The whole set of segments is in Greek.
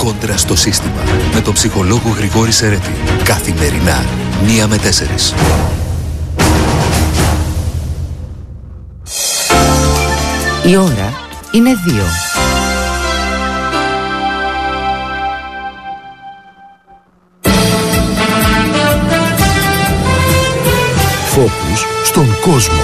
Κόντρα στο σύστημα. Με τον ψυχολόγο Γρηγόρη Σερέτη. Καθημερινά, 1 με 4. Η ώρα είναι 2. Φόκους στον κόσμο.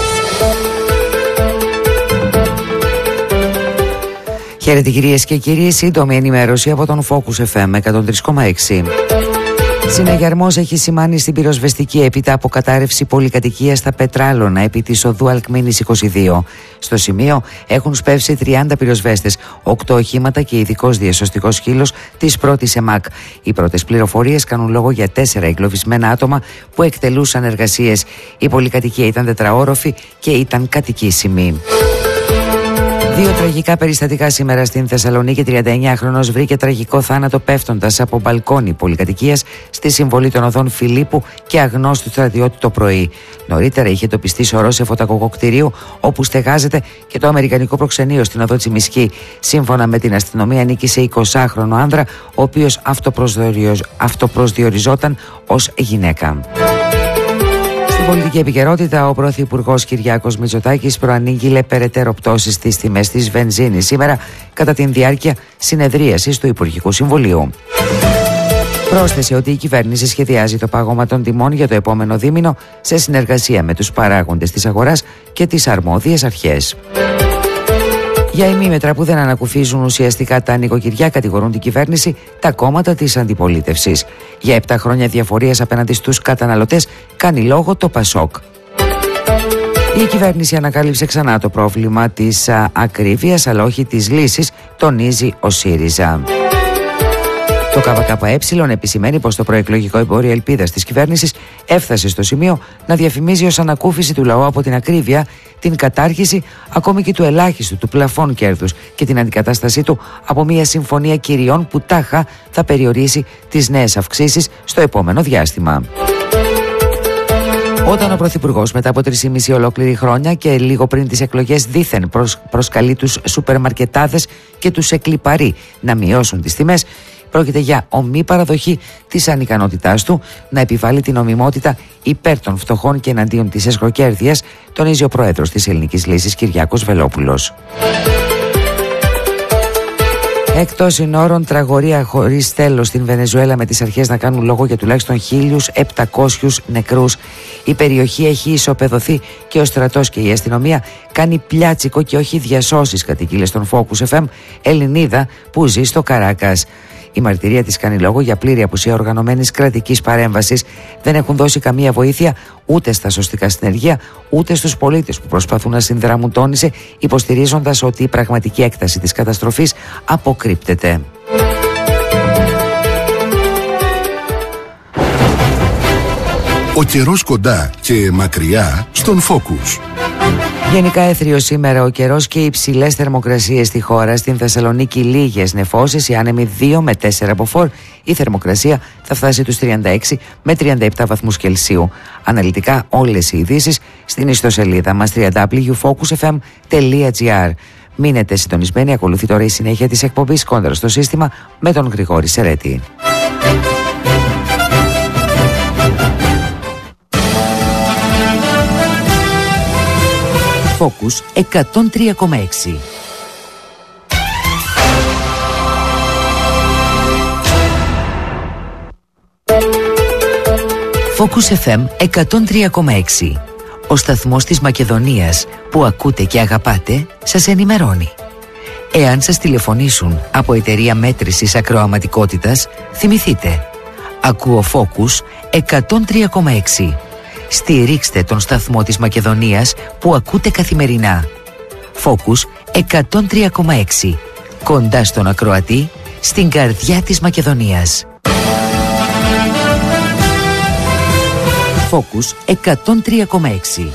Χαίρετε κυρίες και κύριοι, σύντομη ενημέρωση από τον Focus FM 103,6. Συναγερμός έχει σημάνει στην πυροσβεστική έπειτα από κατάρρευση πολυκατοικίας στα Πετράλωνα επί της οδού Αλκμήνης 22. Στο σημείο έχουν σπεύσει 30 πυροσβέστες, 8 οχήματα και ειδικός διασωστικός σκύλος της πρώτης ΕΜΑΚ. Οι πρώτες πληροφορίες κάνουν λόγο για 4 εγκλωβισμένα άτομα που εκτελούσαν εργασίες. Η πολυκατοικία ήταν τετραόροφη και ήταν κατοικήσιμη. 2 τραγικά περιστατικά σήμερα στην Θεσσαλονίκη. 39χρονος βρήκε τραγικό θάνατο πέφτοντας από μπαλκόνι πολυκατοικίας στη συμβολή των οδών Φιλίππου και Αγνώστου Στρατιώτη το πρωί. Νωρίτερα είχε τοπιστεί σωρός σε φωτακοκό κτηρίου όπου στεγάζεται και το αμερικανικό προξενείο στην οδό Τσιμισκή. Σύμφωνα με την αστυνομία, ανήκει σε 20χρονο άνδρα, ο οποίος αυτοπροσδιοριζόταν ως γυναίκα. Στην πολιτική επικαιρότητα, ο Πρωθυπουργός Κυριάκος Μητσοτάκης προανήγγειλε περαιτέρω πτώσεις στις τιμές της βενζίνης σήμερα κατά την διάρκεια συνεδρίασης του Υπουργικού Συμβουλίου. Πρόσθεσε ότι η κυβέρνηση σχεδιάζει το πάγωμα των τιμών για το επόμενο δίμηνο σε συνεργασία με τους παράγοντες της αγοράς και τις αρμόδιες αρχές. Για ημίμετρα που δεν ανακουφίζουν ουσιαστικά τα νοικοκυριά, κατηγορούν την κυβέρνηση τα κόμματα της αντιπολίτευσης. Για 7 χρόνια διαφορίας απέναντι στους καταναλωτές κάνει λόγο το ΠΑΣΟΚ. Η κυβέρνηση ανακάλυψε ξανά το πρόβλημα της ακρίβειας, αλλά όχι της λύσης, τονίζει ο ΣΥΡΙΖΑ. Το ΚΚΕ επισημαίνει πως το προεκλογικό εμπόριο ελπίδας της κυβέρνησης έφτασε στο σημείο να διαφημίζει ως ανακούφιση του λαού από την ακρίβεια την κατάργηση ακόμη και του ελάχιστου του πλαφών κέρδους και την αντικατάστασή του από μια συμφωνία κυριών που τάχα θα περιορίσει τις νέες αυξήσεις στο επόμενο διάστημα. Όταν ο Πρωθυπουργός μετά από 3,5 ολόκληρη χρόνια και λίγο πριν τις εκλογές δήθεν προσκαλεί τους σούπερ-μαρκετάδες και τους εκλιπαρεί να μειώσουν τις τιμές, πρόκειται για ομή παραδοχή της ανικανότητάς του να επιβάλλει την νομιμότητα υπέρ των φτωχών και εναντίον της εσχροκέρδειας, τονίζει ο πρόεδρος της Ελληνικής Λύσης Κυριάκος Βελόπουλος. Εκτός συνόρων, τραγωδία χωρίς τέλος στην Βενεζουέλα, με τις αρχές να κάνουν λόγο για τουλάχιστον 1.700 νεκρούς. Η περιοχή έχει ισοπεδωθεί και ο στρατός και η αστυνομία κάνει πλιάτσικο και όχι διασώσεις, κατηγγείλε στον Focus FM Ελληνίδα που ζει στο Καράκας. Η μαρτυρία της κάνει λόγο για πλήρη απουσία οργανωμένης κρατικής παρέμβασης. Δεν έχουν δώσει καμία βοήθεια ούτε στα σωστικά συνεργεία, ούτε στους πολίτες που προσπαθούν να συνδράμουν, τόνισε, υποστηρίζοντας ότι η πραγματική έκταση της καταστροφής αποκρύπτεται. Ο καιρός κοντά και μακριά στον Focus. Γενικά έθριο σήμερα ο καιρός και οι υψηλές θερμοκρασίες στη χώρα. Στην Θεσσαλονίκη λίγες νεφώσεις, οι άνεμοι 2 με 4 μποφόρ. Η θερμοκρασία θα φτάσει τους 36 με 37 βαθμούς Κελσίου. Αναλυτικά όλες οι ειδήσεις στην ιστοσελίδα μας www.focusfm.gr. Μείνετε συντονισμένοι, ακολουθεί τώρα η συνέχεια της εκπομπής Κόντρα στο σύστημα με τον Γρηγόρη Σερέτη. Focus 103,6. Focus FM 103,6. Ο σταθμός της Μακεδονίας που ακούτε και αγαπάτε σας ενημερώνει. Εάν σας τηλεφωνήσουν από εταιρεία μέτρησης ακροαματικότητας, θυμηθείτε. Ακούω Focus 103,6. Στηρίξτε τον σταθμό της Μακεδονίας που ακούτε καθημερινά. Focus 103,6. Κοντά στον ακροατή, στην καρδιά της Μακεδονίας. Focus 103,6.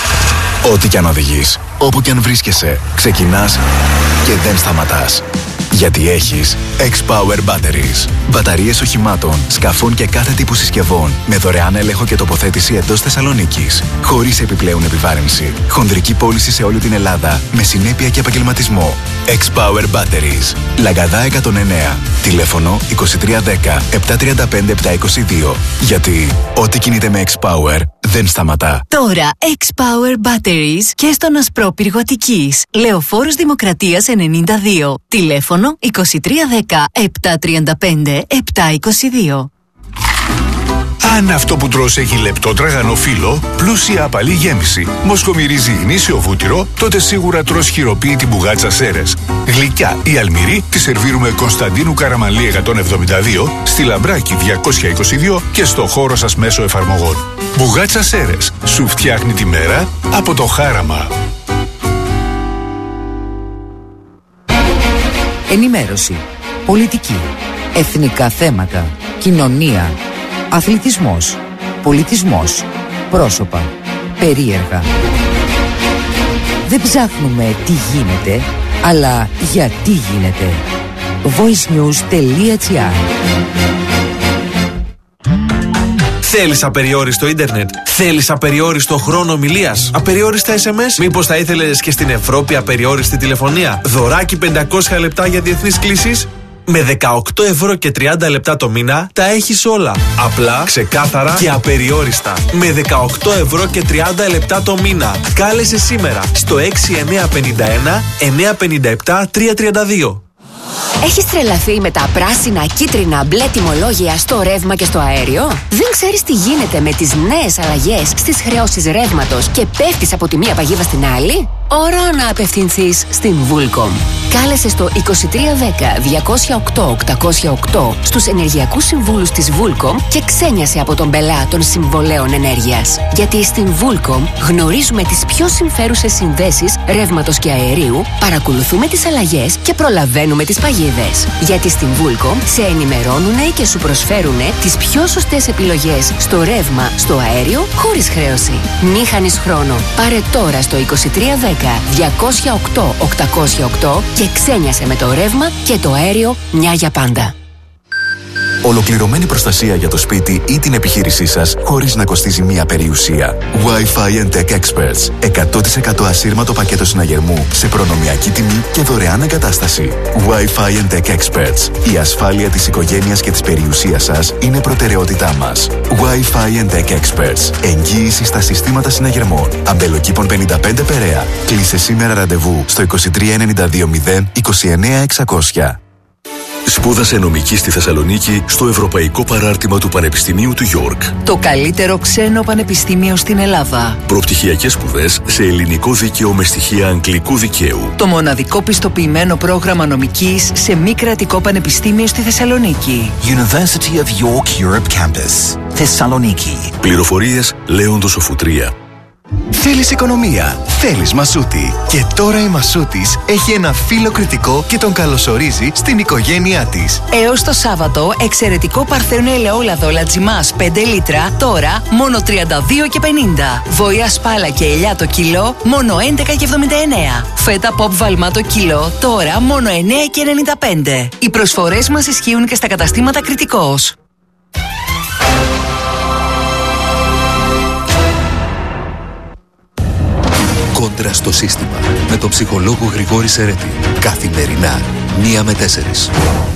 Ό,τι κι αν οδηγείς, όπου κι αν βρίσκεσαι, ξεκινάς και δεν σταματάς. Γιατί έχεις X-Power Batteries. Μπαταρίες οχημάτων, σκαφών και κάθε τύπου συσκευών με δωρεάν έλεγχο και τοποθέτηση εντός Θεσσαλονίκης. Χωρίς επιπλέον επιβάρυνση. Χονδρική πώληση σε όλη την Ελλάδα με συνέπεια και επαγγελματισμό. X-Power Batteries. Λαγκαδά 109. Τηλέφωνο 2310 735 722. Γιατί ό,τι κινείται με X-Power δεν σταματά. Τώρα X-Power Batteries και στον Ασπρόπυργο Αττικής. Λεωφόρος Δημοκρατίας 92. Τηλέφωνο 2310 735 722. Αν αυτό που τρως έχει λεπτό τραγανό φύλλο, πλούσια απαλή γέμιση, μοσχομυρίζει γνήσιο βούτυρο, τότε σίγουρα τρως χειροποίητη μπουγάτσα Σέρες. Γλυκιά ή αλμυρή τη σερβίρουμε Κωνσταντίνου Καραμανλή 172, στη Λαμπράκη 222 και στο χώρο σας μέσω εφαρμογών. Μπουγάτσα Σέρες σου φτιάχνει τη μέρα από το χάραμα. Ενημέρωση, πολιτική, εθνικά θέματα, κοινωνία, αθλητισμός, πολιτισμός, πρόσωπα, περίεργα. Δεν ψάχνουμε τι γίνεται, αλλά γιατί γίνεται. voicenews.gr. Θέλεις απεριόριστο ίντερνετ? Θέλεις απεριόριστο χρόνο ομιλίας? Απεριόριστα SMS? Μήπως θα ήθελες και στην Ευρώπη απεριόριστη τηλεφωνία? Δωράκι 500 λεπτά για διεθνείς κλήσεις? Με 18 ευρώ και 30 λεπτά το μήνα τα έχεις όλα. Απλά, ξεκάθαρα και απεριόριστα. Με 18 ευρώ και 30 λεπτά το μήνα. Κάλεσε σήμερα στο 6951 957 332. Έχεις τρελαθεί με τα πράσινα, κίτρινα, μπλε τιμολόγια στο ρεύμα και στο αέριο? Δεν ξέρεις τι γίνεται με τις νέες αλλαγές στις χρεώσεις ρεύματος και πέφτεις από τη μία παγίδα στην άλλη? Ώρα να απευθυνθείς στην Vulcom. Κάλεσε στο 2310-208-808 στους ενεργειακούς συμβούλους της Vulcom και ξένιασε από τον πελά των συμβολέων ενέργειας. Γιατί στην Vulcom γνωρίζουμε τις πιο συμφέρουσες συνδέσεις ρεύματος και αερίου, παρακολουθούμε τις αλλαγές και προλαβαίνουμε τις παγίδες. Γιατί στην Vulcom σε ενημερώνουνε και σου προσφέρουνε τις πιο σωστές επιλογές στο ρεύμα, στο αέριο, χωρίς χρέωση. Μη χάνεις χρόνο. Πάρε τώρα στο 2310-208-808 και ξένιασε με το ρεύμα και το αέριο μια για πάντα. Ολοκληρωμένη προστασία για το σπίτι ή την επιχείρησή σας χωρίς να κοστίζει μία περιουσία. Wi-Fi and Tech Experts. 100% ασύρματο πακέτο συναγερμού σε προνομιακή τιμή και δωρεάν εγκατάσταση. Wi-Fi and Tech Experts. Η ασφάλεια της οικογένειας και της περιουσίας σας είναι προτεραιότητά μας. Wi-Fi and Tech Experts. Εγγύηση στα συστήματα συναγερμών. Αμπελοκήπων 55 Περαία. Κλείσε σήμερα ραντεβού στο 2392 029 600. Σπούδασε νομική στη Θεσσαλονίκη στο Ευρωπαϊκό Παράρτημα του Πανεπιστημίου του York. Το καλύτερο ξένο πανεπιστήμιο στην Ελλάδα. Προπτυχιακές σπουδές σε ελληνικό δίκαιο με στοιχεία αγγλικού δικαίου. Το μοναδικό πιστοποιημένο πρόγραμμα νομικής σε μη κρατικό πανεπιστήμιο στη Θεσσαλονίκη. University of York Europe Campus, Θεσσαλονίκη. Πληροφορίες Λέοντος Οφουτρία. Θέλεις οικονομία, θέλεις Μασούτη. Και τώρα η Μασούτης έχει ένα φίλο κριτικό και τον καλωσορίζει στην οικογένειά της. Έως το Σάββατο, εξαιρετικό παρθένο ελαιόλαδο Λατζιμάς 5 λίτρα, τώρα μόνο 32,50. Βοήα σπάλα και ελιά το κιλό, μόνο 11,79. Φέτα pop βαλμά το κιλό, τώρα μόνο 9,95. Οι προσφορές μας ισχύουν και στα καταστήματα Κριτικός. Κόντρα στο σύστημα με τον ψυχολόγο Γρηγόρη Σερέτη. Καθημερινά 1 με 4.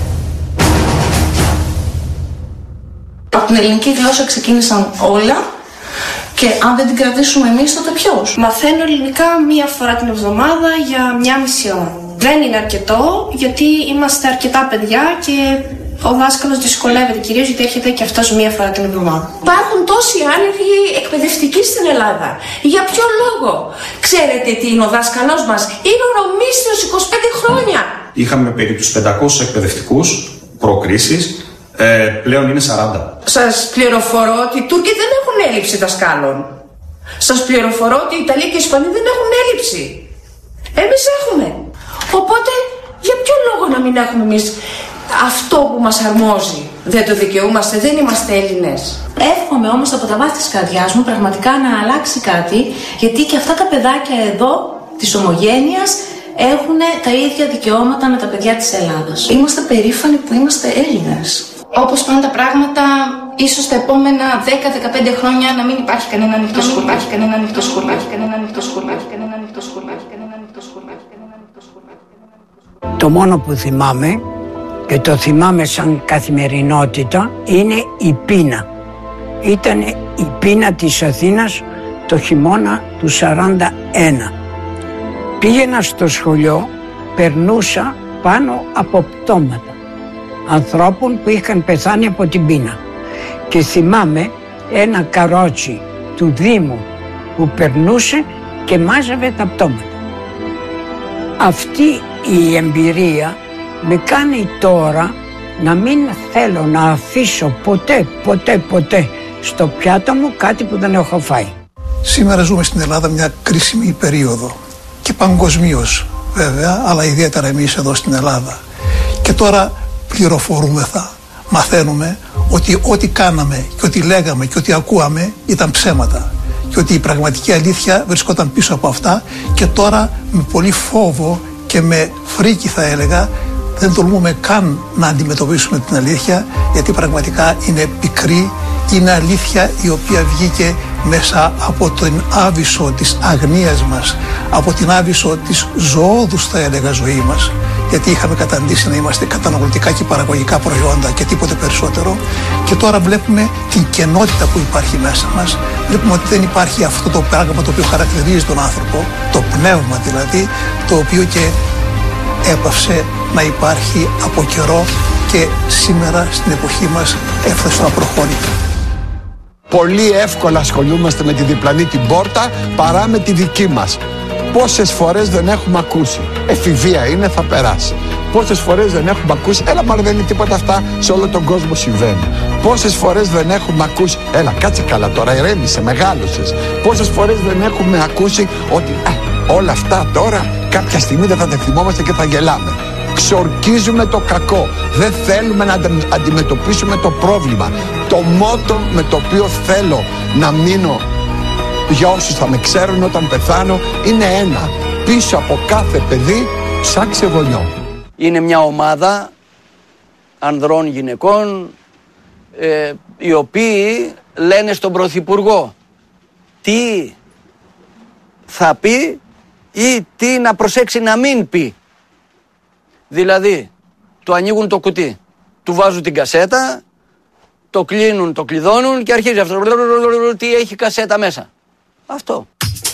Από την ελληνική γλώσσα ξεκίνησαν όλα και αν δεν την κρατήσουμε εμείς τότε ποιος? Μαθαίνω ελληνικά 1 φορά την εβδομάδα για 1,5 ώρα. Δεν είναι αρκετό γιατί είμαστε αρκετά παιδιά και ο δάσκαλος δυσκολεύεται κυρίως γιατί έρχεται και αυτός 1 φορά την εβδομάδα. Υπάρχουν τόσοι άνεργοι εκπαιδευτικοί στην Ελλάδα. Για ποιο λόγο? Ξέρετε τι είναι ο δάσκαλός μας? Είναι ο Ρωμίστριος 25 χρόνια. Είχαμε περίπου τους 500 εκπαιδευτικούς προκρίσεις, πλέον είναι 40. Σας πληροφορώ ότι οι Τούρκοι δεν έχουν έλλειψη δασκάλων. Σας πληροφορώ ότι οι Ιταλοί και οι Ισπανοί δεν έχουν έλλειψη. Εμείς έχουμε. Οπότε για ποιο λόγο να μην έχουμε εμείς αυτό που μας αρμόζει? Δεν το δικαιούμαστε, δεν είμαστε Έλληνες. Εύχομαι όμως από τα βάθη της καρδιάς μου πραγματικά να αλλάξει κάτι, γιατί και αυτά τα παιδάκια εδώ της ομογένειας έχουν τα ίδια δικαιώματα με τα παιδιά της Ελλάδας. Είμαστε περήφανοι που είμαστε Έλληνες. Όπως πάνε τα πράγματα, ίσως τα επόμενα 10-15 χρόνια να μην υπάρχει κανένα ανοιχτό σχολείο. Το μόνο που θυμάμαι, και το θυμάμαι σαν καθημερινότητα, είναι η πείνα. Ήταν η πείνα της Αθήνας το χειμώνα του 41. Πήγαινα στο σχολείο, περνούσα πάνω από πτώματα ανθρώπων που είχαν πεθάνει από την πείνα. Και θυμάμαι ένα καρότσι του Δήμου που περνούσε και μάζευε τα πτώματα. Αυτή η εμπειρία με κάνει τώρα να μην θέλω να αφήσω ποτέ στο πιάτο μου κάτι που δεν έχω φάει. Σήμερα ζούμε στην Ελλάδα μια κρίσιμη περίοδο και παγκοσμίως βέβαια, αλλά ιδιαίτερα εμείς εδώ στην Ελλάδα. Και τώρα πληροφορούμεθα, μαθαίνουμε ότι ό,τι κάναμε και ό,τι λέγαμε και ό,τι ακούαμε ήταν ψέματα και ότι η πραγματική αλήθεια βρισκόταν πίσω από αυτά, και τώρα με πολύ φόβο και με φρίκη θα έλεγα δεν τολμούμε καν να αντιμετωπίσουμε την αλήθεια, γιατί πραγματικά είναι πικρή, είναι αλήθεια η οποία βγήκε μέσα από τον άβυσσο της αγνίας μας, από την άβυσσο της ζωώδους θα έλεγα ζωή μας, γιατί είχαμε καταντήσει να είμαστε καταναλωτικά και παραγωγικά προϊόντα και τίποτε περισσότερο, και τώρα βλέπουμε την κενότητα που υπάρχει μέσα μας, βλέπουμε ότι δεν υπάρχει αυτό το πράγμα το οποίο χαρακτηρίζει τον άνθρωπο, το πνεύμα δηλαδή, το οποίο και έπαυσε να υπάρχει από καιρό και σήμερα στην εποχή μας έφτασε να προχωρεί. Πολύ εύκολα ασχολούμαστε με τη διπλανή την πόρτα παρά με τη δική μας. Πόσες φορές δεν έχουμε ακούσει, εφηβεία είναι, θα περάσει. Πόσες φορές δεν έχουμε ακούσει, έλα μάλλον δεν είναι τίποτα αυτά, σε όλο τον κόσμο συμβαίνει. Πόσες φορές δεν έχουμε ακούσει, έλα κάτσε καλά τώρα, ηρέμησε, μεγάλωσες. Πόσες φορές δεν έχουμε ακούσει ότι όλα αυτά τώρα κάποια στιγμή δεν θα τα θυμόμαστε και θα γελάμε. Ξορκίζουμε το κακό. Δεν θέλουμε να αντιμετωπίσουμε το πρόβλημα. Το μότο με το οποίο θέλω να μείνω για όσους θα με ξέρουν όταν πεθάνω είναι ένα: πίσω από κάθε παιδί ψάξε γονιό. Είναι μια ομάδα ανδρών γυναικών οι οποίοι λένε στον Πρωθυπουργό τι θα πει ή τι να προσέξει να μην πει. Δηλαδή, του ανοίγουν το κουτί, του βάζουν την κασέτα, το κλείνουν, το κλειδώνουν και αρχίζει αυτό. Τι έχει κασέτα μέσα. Αυτό.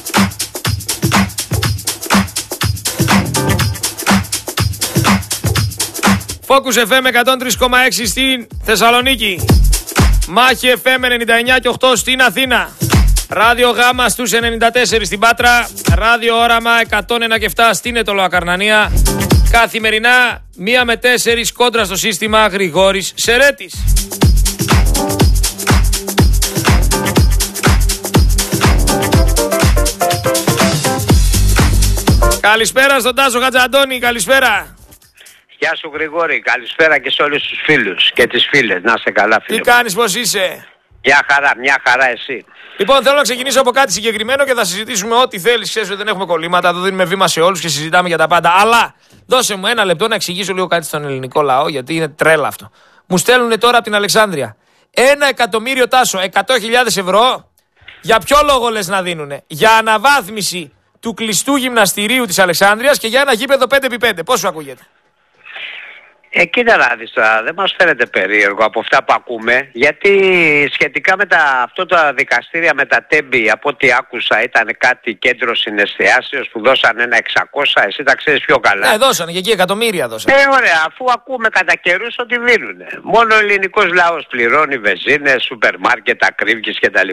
Focus FM 103,6 στην Θεσσαλονίκη. Μάχη FM 99 και 8 στην Αθήνα. Ράδιο Γάμα στους 94 στην Πάτρα. Ράδιο Όραμα 101 και 7 στην Αιτωλοακαρνανία. Καθημερινά 1 με 4 κόντρα στο σύστημα Γρηγόρης Σερέτης. Καλησπέρα στον Τάσο Χατζαντώνη, καλησπέρα. Γεια σου Γρηγόρη, καλησπέρα και σε όλους τους φίλους και τις φίλες. Να είσαι καλά φίλε. Τι κάνεις, πώς είσαι? Μια χαρά εσύ. Λοιπόν, θέλω να ξεκινήσω από κάτι συγκεκριμένο και θα συζητήσουμε ό,τι θέλεις. Ξέρεις ότι δεν έχουμε κολλήματα, εδώ δίνουμε βήμα σε όλους και συζητάμε για τα πάντα. Αλλά δώσε μου ένα λεπτό να εξηγήσω λίγο κάτι στον ελληνικό λαό, γιατί είναι τρέλα αυτό. Μου στέλνουν τώρα από την Αλεξάνδρεια 1 εκατομμύριο, Τάσο, 100.000 ευρώ. Για ποιο λόγο λες να δίνουνε? Για αναβάθμιση του κλειστού γυμναστηρίου της Αλεξάνδρειας και για ένα γήπεδο 5x5. Πώς σου ακούγεται? Κοίτα να δεις τώρα, δεν μας φαίνεται περίεργο από αυτά που ακούμε, γιατί σχετικά με αυτό τα δικαστήρια με τα τέμπη, από ό,τι άκουσα ήταν κάτι κέντρο συναισθιάσεως που δώσαν ένα 600, εσύ τα ξέρεις πιο καλά. Δώσανε και εκεί εκατομμύρια δώσανε. Ωραία, αφού ακούμε κατά καιρούς ότι δίνουνε. Μόνο ο ελληνικός λαός πληρώνει βενζίνες, σούπερ μάρκετ, ακρίβειες κτλ.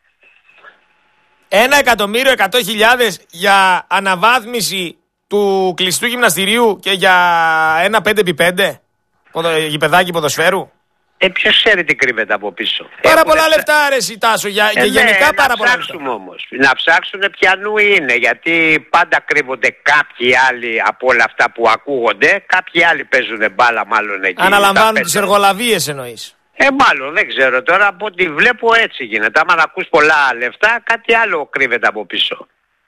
1 εκατομμύριο 100.000 για αναβάθμιση του κλειστού γυμναστηρίου και για ένα 5x5 γηπεδάκι ποδοσφαίρου. Ποιος ξέρει τι κρύβεται από πίσω. Πάρα πολλά λεφτά αρέσει, Τάσο, για γενικά πάρα πολλά λεφτά. Όμως, να ψάξουν ποιανού είναι, γιατί πάντα κρύβονται κάποιοι άλλοι από όλα αυτά που ακούγονται, κάποιοι άλλοι παίζουν μπάλα μάλλον εκεί. Αναλαμβάνουν τις εργολαβίες εννοείς? Μάλλον δεν ξέρω τώρα, από ό,τι βλέπω έτσι γίνεται. Άμα να ακούς πολλά λεφτά, κάτι άλλο κρύβεται από πίσω.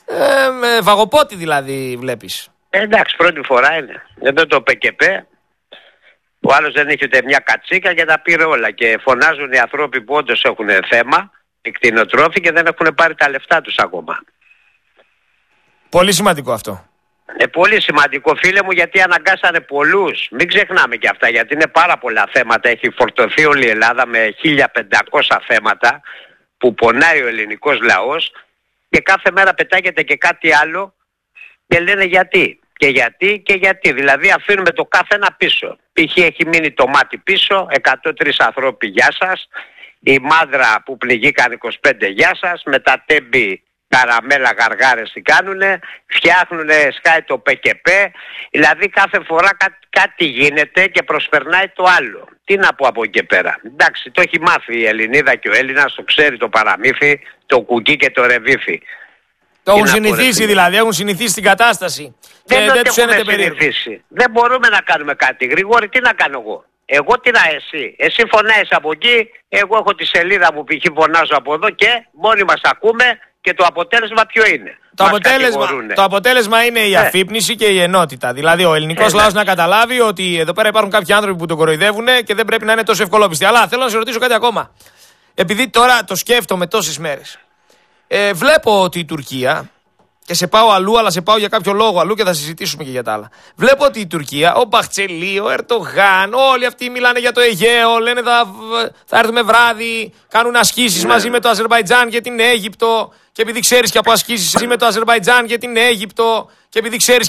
Βαγοπότη δηλαδή βλέπεις. Εντάξει, πρώτη φορά είναι. Εδώ το ΠΚΠ, ο άλλος δεν είχε ούτε μια κατσίκα και τα πήρε όλα. Και φωνάζουν οι άνθρωποι που όντως έχουν θέμα, οι κτηνοτρόφοι, και δεν έχουν πάρει τα λεφτά τους ακόμα. Πολύ σημαντικό αυτό. Πολύ σημαντικό, φίλε μου, γιατί αναγκάσανε πολλούς. Μην ξεχνάμε και αυτά, γιατί είναι πάρα πολλά θέματα. Έχει φορτωθεί όλη η Ελλάδα με 1500 θέματα που πονάει ο ελληνικός λαός, και κάθε μέρα πετάγεται και κάτι άλλο και λένε γιατί. Και γιατί και γιατί. Δηλαδή αφήνουμε το κάθε ένα πίσω. Π.χ. έχει μείνει το μάτι πίσω, 103 ανθρώποι, γεια σας. Η Μάδρα που πληγήκαν 25, γεια σας. Με τα Τέμπη καραμέλα γαργάρες τι κάνουνε, φτιάχνουνε, σκάει το ΠΚΠ. Δηλαδή κάθε φορά κάτι γίνεται και προσπερνάει το άλλο. Τι να πω από εκεί και πέρα. Εντάξει, το έχει μάθει η Ελληνίδα και ο Έλληνας, το ξέρει το παραμύθι, το κουκί και το ρεβίφι. Το έχουν συνηθίσει δηλαδή, έχουν συνηθίσει την κατάσταση. Δεν τους έχουμε συνηθίσει. Δεν μπορούμε να κάνουμε κάτι. Γρηγόρη, τι να κάνω εγώ. Εγώ τι να εσύ. Εσύ φωνάζεις από εκεί, εγώ έχω τη σελίδα μου, π.χ. φωνάζω από εδώ και μόνοι μας ακούμε, και το αποτέλεσμα ποιο είναι. Το αποτέλεσμα είναι η αφύπνιση και η ενότητα. Δηλαδή ο ελληνικός λαός να καταλάβει ότι εδώ πέρα υπάρχουν κάποιοι άνθρωποι που τον κοροϊδεύουν και δεν πρέπει να είναι τόσο ευκολόπιστοι. Αλλά θέλω να σε ρωτήσω κάτι ακόμα. Επειδή τώρα το σκέφτομαι τόσες μέρες. Βλέπω ότι η Τουρκία, και σε πάω αλλού, αλλά σε πάω για κάποιο λόγο αλλού και θα συζητήσουμε και για τα άλλα. Βλέπω ότι η Τουρκία, ο Μπαχτσελί, ο Ερντογάν, όλοι αυτοί μιλάνε για το Αιγαίο, λένε θα έρθουμε βράδυ, κάνουν ασκήσεις μαζί με το Αζερμπαϊτζάν και την Αίγυπτο. Και επειδή ξέρεις και από ασκήσεις μαζί με το Αζερμπαϊτζάν και την Αίγυπτο, και επειδή ξέρεις